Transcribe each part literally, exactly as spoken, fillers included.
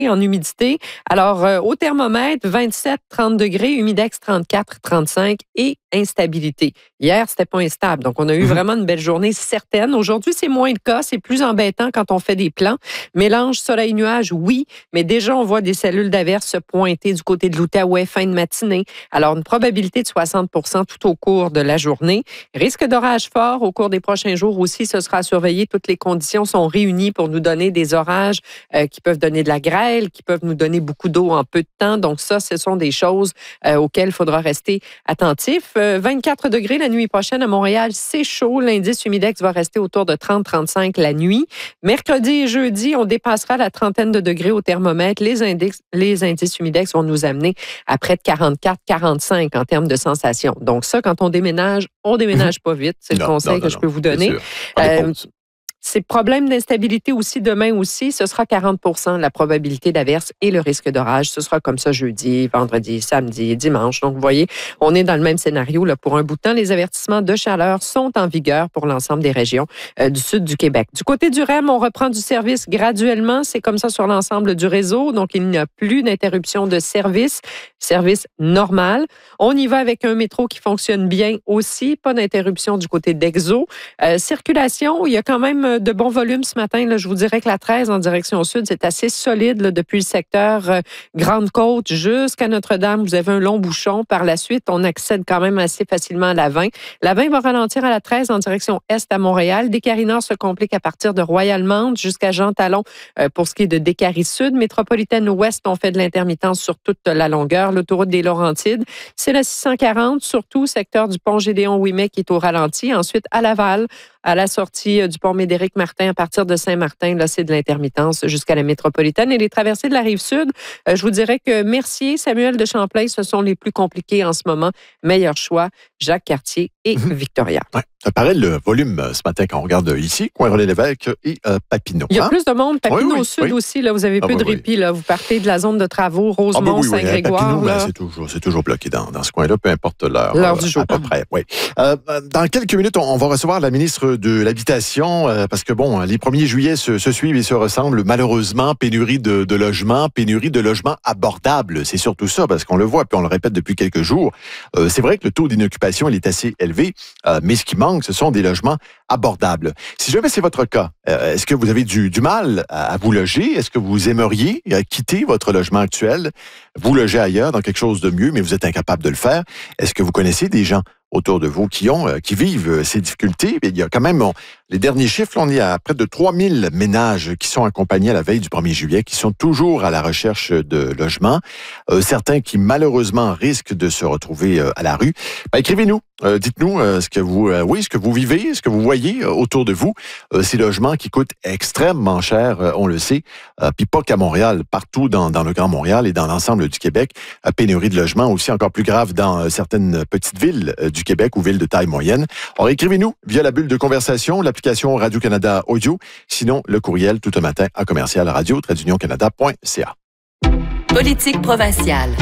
en humidité. Alors, euh, au thermomètre, vingt-sept, trente degrés, humidex trente-quatre, trente-cinq et instabilité. Hier, c'était pas instable. Donc, on a eu vraiment une belle journée certaine. Aujourd'hui, c'est moins le cas. C'est plus embêtant quand on fait des plans. Mélange soleil-nuage, oui, mais déjà, on voit des cellules d'averse se pointer du côté de l'Outaouais fin de matinée. Alors, une probabilité de soixante pour cent tout au cours de la journée. Risque d'orage fort au cours des prochains jours aussi. Ce sera à surveiller. Toutes les conditions sont réunies pour nous donner des orages euh, qui peuvent donner de la grêle, qui peuvent nous donner beaucoup d'eau en peu de temps. Donc, ça, ce sont des choses euh, auxquelles il faudra rester attentif. Euh, vingt-quatre degrés la nuit prochaine à Montréal, c'est chaud. L'indice humidex va rester autour de trente à trente-cinq la nuit. Mercredi et jeudi, on dépassera la trentaine de degrés au thermomètre. Les indices, les indices humidex vont nous amener à près de quarante-quatre à quarante-cinq en termes de sensation. Donc, ça, quand on déménage, on déménage pas vite. C'est non, le conseil non, non, que je peux vous donner. Euh, Ces problèmes d'instabilité aussi, demain aussi, ce sera quarante pour cent la probabilité d'averse et le risque d'orage. Ce sera comme ça jeudi, vendredi, samedi, dimanche. Donc, vous voyez, on est dans le même scénario là, pour un bout de temps. Les avertissements de chaleur sont en vigueur pour l'ensemble des régions euh, du sud du Québec. Du côté du R E M, on reprend du service graduellement. C'est comme ça sur l'ensemble du réseau. Donc, il n'y a plus d'interruption de service. Service normal. On y va avec un métro qui fonctionne bien aussi. Pas d'interruption du côté d'Exo. Euh, circulation, il y a quand même de bons volumes ce matin. Là, je vous dirais que la treize en direction sud, c'est assez solide là, depuis le secteur euh, Grande-Côte jusqu'à Notre-Dame. Vous avez un long bouchon. Par la suite, on accède quand même assez facilement à la vingt. La vingt va ralentir à la treize en direction est à Montréal. Descaries-Nord se complique à partir de Royal-Mount jusqu'à Jean-Talon euh, pour ce qui est de Descaries-Sud. Métropolitaine Ouest, on fait de l'intermittence sur toute la longueur. L'autoroute des Laurentides, c'est la six cent quarante, surtout secteur du pont Gédéon-Ouimet qui est au ralenti. Ensuite, à Laval, à la sortie du pont Médéric-Martin, à partir de Saint-Martin, là, c'est de l'intermittence jusqu'à la métropolitaine. Et les traversées de la Rive-Sud, euh, je vous dirais que Mercier, Samuel de Champlain, ce sont les plus compliqués en ce moment. Meilleur choix, Jacques-Cartier et Victoria. Ouais. Ça paraît le volume ce matin quand on regarde ici, Coin-René-Lévesque et euh, Papineau. Il y a hein? plus de monde. Papineau oui, oui, au sud oui. aussi, là, vous avez ah, peu oui, de répit. Là. Vous partez de la zone de travaux, Rosemont, ah, oui, oui, Saint-Grégoire. Papineau, là. ben, c'est, toujours, c'est toujours bloqué dans, dans ce coin-là, peu importe l'heure. L'heure du jour. À peu près, oui. Euh, dans quelques minutes, on, on va recevoir la ministre de l'Habitation, euh, parce que, bon, les premiers juillet se, se suivent et se ressemblent. Malheureusement, pénurie de, de logements, pénurie de logements abordables. C'est surtout ça, parce qu'on le voit, puis on le répète depuis quelques jours. Euh, c'est vrai que le taux d'inoccupation, il est assez élevé, euh, mais ce qui manque, ce sont des logements abordables. Si jamais c'est votre cas, euh, est-ce que vous avez du, du mal à, à vous loger? Est-ce que vous aimeriez euh, quitter votre logement actuel, vous loger ailleurs, dans quelque chose de mieux, mais vous êtes incapable de le faire? Est-ce que vous connaissez des gens autour de vous qui ont, euh, qui vivent euh, ces difficultés? Il y a quand même, on, les derniers chiffres, on est à près de trois mille ménages qui sont accompagnés à la veille du premier juillet, qui sont toujours à la recherche de logements. Euh, certains qui, malheureusement, risquent de se retrouver euh, à la rue. Ben, écrivez-nous, euh, dites-nous euh, ce que vous, euh, oui, ce que vous vivez, ce que vous voyez euh, autour de vous. Euh, ces logements qui coûtent extrêmement cher, euh, on le sait. Euh, Puis pas qu'à Montréal, partout dans, dans le Grand Montréal et dans l'ensemble du Québec. Euh, pénurie de logements aussi encore plus grave dans euh, certaines petites villes euh, du Québec ou villes de taille moyenne. Alors, écrivez-nous via la bulle de conversation, l'application Radio-Canada Audio, sinon le courriel tout un matin à commercial radio tiret union canada point c a. Politique provinciale.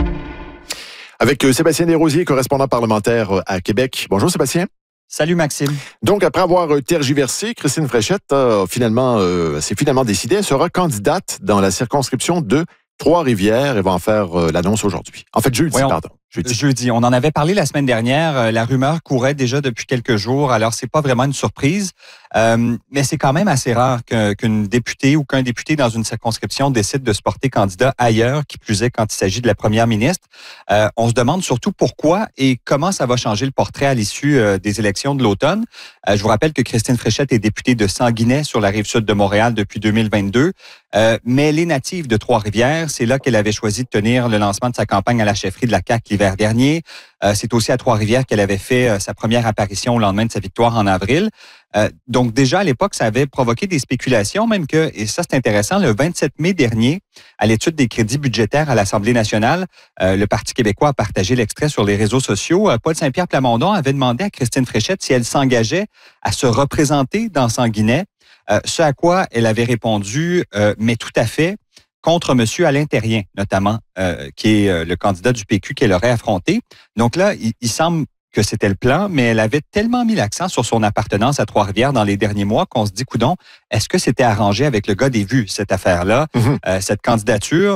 Avec euh, Sébastien Desrosiers, correspondant parlementaire euh, à Québec. Bonjour Sébastien. Salut Maxime. Donc, après avoir euh, tergiversé, Christine Fréchette a finalement, euh, s'est finalement décidée, elle sera candidate dans la circonscription de Trois-Rivières et va en faire euh, l'annonce aujourd'hui. En fait, jeudi, oui, on... pardon. Jeudi. Jeudi. On en avait parlé la semaine dernière. La rumeur courait déjà depuis quelques jours. Alors, c'est pas vraiment une surprise. Euh, mais c'est quand même assez rare que, qu'une députée ou qu'un député dans une circonscription décide de se porter candidat ailleurs, qui plus est quand il s'agit de la première ministre. Euh, on se demande surtout pourquoi et comment ça va changer le portrait à l'issue euh, des élections de l'automne. Euh, je vous rappelle que Christine Fréchette est députée de Sanguinet sur la rive sud de Montréal depuis deux mille vingt-deux. Euh, mais elle est native de Trois-Rivières. C'est là qu'elle avait choisi de tenir le lancement de sa campagne à la chefferie de la C A Q l'hiver dernier. Euh, c'est aussi à Trois-Rivières qu'elle avait fait euh, sa première apparition au lendemain de sa victoire en avril. Euh, donc déjà, à l'époque, ça avait provoqué des spéculations, même que, et ça c'est intéressant, le vingt-sept mai dernier, à l'étude des crédits budgétaires à l'Assemblée nationale, euh, le Parti québécois a partagé l'extrait sur les réseaux sociaux. Euh, Paul Saint-Pierre Plamondon avait demandé à Christine Fréchette si elle s'engageait à se représenter dans Sanguinet, euh, ce à quoi elle avait répondu euh, « mais tout à fait », contre M. Alain Terrien, notamment, euh, qui est euh, le candidat du P Q qu'elle aurait affronté. Donc là, il, il semble que c'était le plan, mais elle avait tellement mis l'accent sur son appartenance à Trois-Rivières dans les derniers mois qu'on se dit, coudonc, est-ce que c'était arrangé avec le gars des vues, cette affaire-là, mm-hmm. euh, cette candidature?